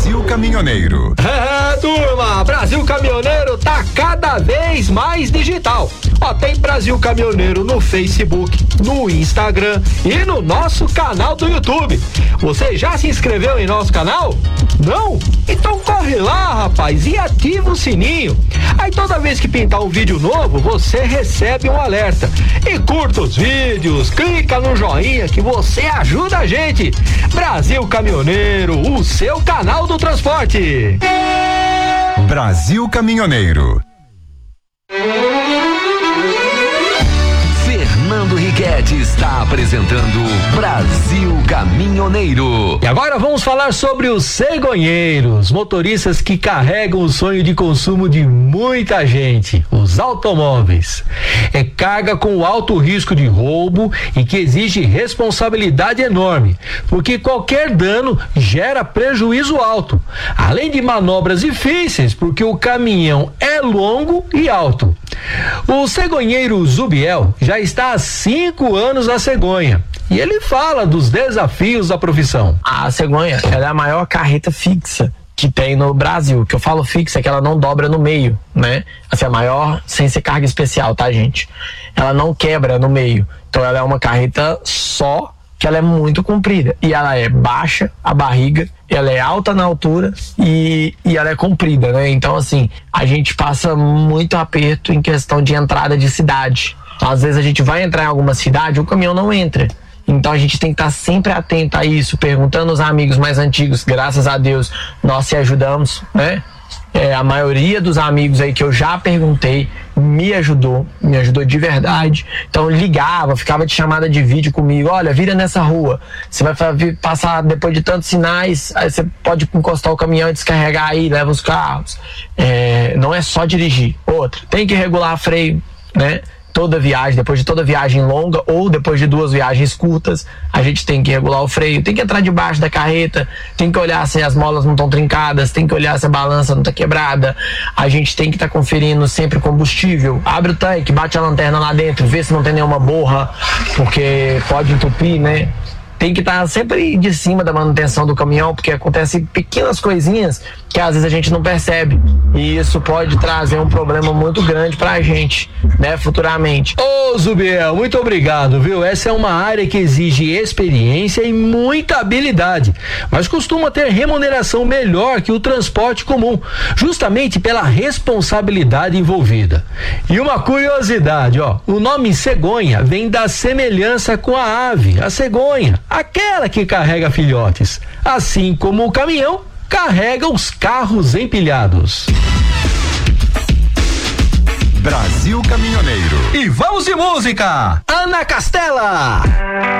Brasil Caminhoneiro. Turma, Brasil Caminhoneiro tá cada vez mais digital. Ó, tem Brasil Caminhoneiro no Facebook, no Instagram e no nosso canal do YouTube. Você já se inscreveu em nosso canal? Não? Então corre lá, rapaz, e ativa o sininho. Aí toda vez que pintar um vídeo novo, você recebe um alerta. E curta os vídeos, clica no joinha que você ajuda a gente. Brasil Caminhoneiro, o seu canal do transporte. Brasil Caminhoneiro. Fernando Riquetti está apresentando Brasil Caminhoneiro. E agora vamos falar sobre os cegonheiros, motoristas que carregam o sonho de consumo de muita gente, os automóveis. É carga com alto risco de roubo e que exige responsabilidade enorme, porque qualquer dano gera prejuízo alto, além de manobras difíceis, porque o caminhão é longo e alto. O cegonheiro Zubiel já está há 5 anos na cegonha e ele fala dos desafios da profissão. A cegonha, ela é a maior carreta fixa que tem no Brasil. Que eu falo fixa é que ela não dobra no meio, né? Assim, a maior sem ser carga especial, tá, gente? Ela não quebra no meio. Então ela é uma carreta só, que ela é muito comprida. E ela é baixa, a barriga, ela é alta na altura e ela é comprida, né? Então, assim, a gente passa muito aperto em questão de entrada de cidade. Às vezes a gente vai entrar em alguma cidade, o caminhão não entra. Então a gente tem que estar sempre atento a isso, perguntando aos amigos mais antigos. Graças a Deus nós se ajudamos, né? A maioria dos amigos aí que eu já perguntei me ajudou de verdade. Então eu ligava, ficava de chamada de vídeo comigo. Olha, vira nessa rua, você vai passar depois de tantos sinais, aí você pode encostar o caminhão e descarregar aí, leva os carros. Não é só dirigir. Outra, tem que regular freio, né? Toda viagem, depois de toda viagem longa ou depois de 2 viagens curtas, a gente tem que regular o freio, tem que entrar debaixo da carreta, tem que olhar se as molas não estão trincadas, tem que olhar se a balança não está quebrada, a gente tem que estar conferindo sempre combustível, abre o tanque, bate a lanterna lá dentro, vê se não tem nenhuma borra, porque pode entupir, né? Tem que estar sempre de cima da manutenção do caminhão, porque acontecem pequenas coisinhas que às vezes a gente não percebe. E isso pode trazer um problema muito grande pra gente, né, futuramente. Ô, Zubiel, muito obrigado, viu? Essa é uma área que exige experiência e muita habilidade, mas costuma ter remuneração melhor que o transporte comum, justamente pela responsabilidade envolvida. E uma curiosidade, ó, o nome cegonha vem da semelhança com a ave, a cegonha, aquela que carrega filhotes, assim como o caminhão carrega os carros empilhados. Brasil Caminhoneiro. E vamos de música! Ana Castela!